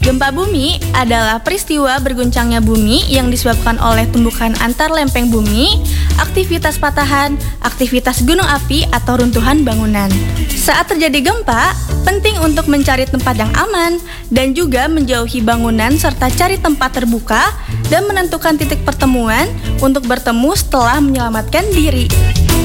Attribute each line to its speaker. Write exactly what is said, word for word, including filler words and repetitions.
Speaker 1: Gempa bumi adalah peristiwa berguncangnya bumi yang disebabkan oleh tumbukan antar lempeng bumi, aktivitas patahan, aktivitas gunung api, atau runtuhan bangunan. Saat terjadi gempa, penting untuk mencari tempat yang aman dan juga menjauhi bangunan serta cari tempat terbuka dan menentukan titik pertemuan untuk bertemu setelah menyelamatkan diri.